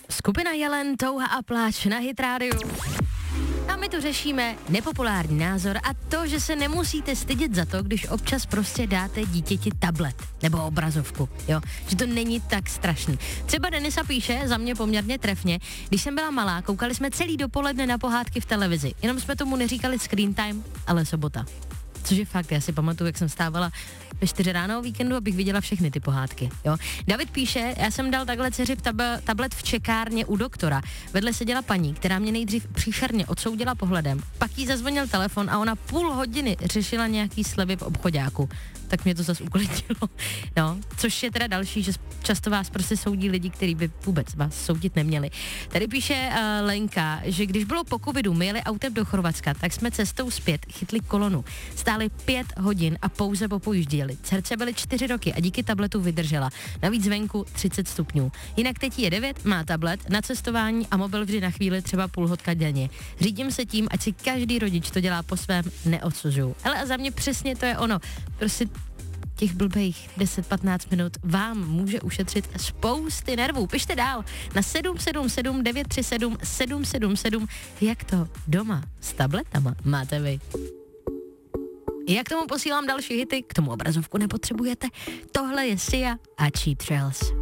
Skupina Jelen, Touha a pláč na Hit Radio. A my tu řešíme nepopulární názor a to, že se nemusíte stydět za to, když občas prostě dáte dítěti tablet nebo obrazovku, jo, že to není tak strašný. Třeba Denisa píše, za mě poměrně trefně, když jsem byla malá, koukali jsme celý dopoledne na pohádky v televizi, jenom jsme tomu neříkali screen time, ale sobota. Což je fakt, já si pamatuju, jak jsem stávala ve 4 ráno o víkendu, abych viděla všechny ty pohádky, jo. David píše, já jsem dal takhle dceři tablet v čekárně u doktora. Vedle seděla paní, která mě nejdřív příšerně odsoudila pohledem, pak jí zazvonil telefon a ona půl hodiny řešila nějaký slevy v obchoďáku. Tak mě to zase uklidilo. No, což je teda další, že často vás prostě soudí lidi, kteří by vůbec vás soudit neměli. Tady píše Lenka, že když bylo po covidu, my jeli autem do Chorvatska, tak jsme cestou zpět chytli kolonu. Stáli 5 hodin a pouze popojížděli. Dcerce byly 4 roky a díky tabletu vydržela. Navíc venku 30 stupňů. Jinak teď je 9, má tablet, na cestování a mobil vždy na chvíli třeba půl hodka denně. Řídím se tím, ať si každý rodič to dělá po svém, neodsuzuju. Ale a za mě přesně to je ono. Prostě těch blbejch 10-15 minut vám může ušetřit spousty nervů. Pište dál na 777 937 777, jak to doma s tabletama máte vy. Já k tomu posílám další hity, k tomu obrazovku nepotřebujete. Tohle je Sia a Cheap Thrills.